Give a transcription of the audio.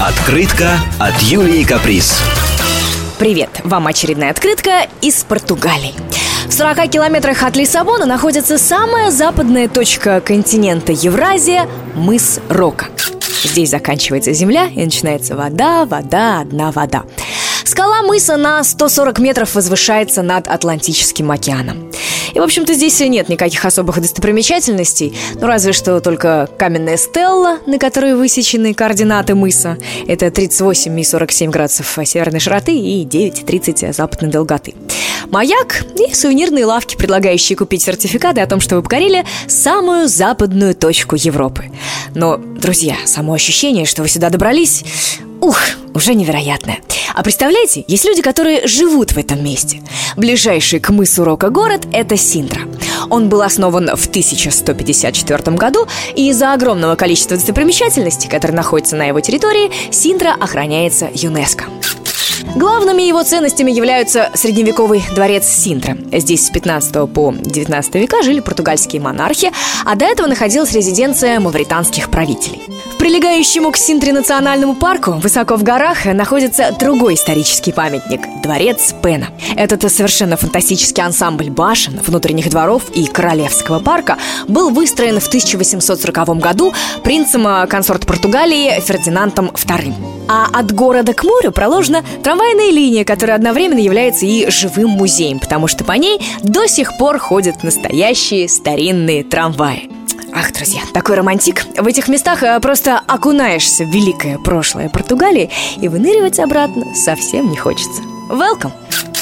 Открытка от Юлии Каприз. Привет! Вам очередная открытка из Португалии. В 40 километрах от Лиссабона находится самая западная точка континента Евразия – мыс Рока. Здесь заканчивается земля и начинается вода, одна вода. Скала мыса на 140 метров возвышается над Атлантическим океаном. И, в общем-то, здесь нет никаких особых достопримечательностей, разве что только каменная стелла, на которой высечены координаты мыса. Это 38,47 градусов северной широты и 9,30 западной долготы. Маяк и сувенирные лавки, предлагающие купить сертификаты о том, что вы покорили самую западную точку Европы. Но, друзья, само ощущение, что вы сюда добрались, уже невероятное. А представляете, есть люди, которые живут в этом месте. Ближайший к мысу Рока город – это Синтра. Он был основан в 1154 году, и из-за огромного количества достопримечательностей, которые находятся на его территории, Синтра охраняется ЮНЕСКО. Главными его ценностями являются средневековый дворец Синтра. Здесь с 15 по 19 века жили португальские монархи, а до этого находилась резиденция мавританских правителей. В прилегающем к Синтре национальному парку, высоко в горах, находится другой исторический памятник – дворец Пена. Этот совершенно фантастический ансамбль башен, внутренних дворов и королевского парка был выстроен в 1840 году принцем-консорт Португалии Фердинандом II. А от города к морю проложена трамвайная линия, которая одновременно является и живым музеем, потому что по ней до сих пор ходят настоящие старинные трамваи. Ах, друзья, такой романтик. В этих местах просто окунаешься в великое прошлое Португалии, и выныривать обратно совсем не хочется. Welcome!